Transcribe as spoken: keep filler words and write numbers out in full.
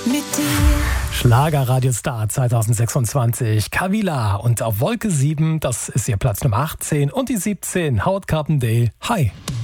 mit dir. Schlager-Radio-Star zwanzig sechsundzwanzig, Kavila. Und auf Wolke sieben, das ist ihr Platz Nummer achtzehn. Und die siebzehn, Howard Carpendale. Hi.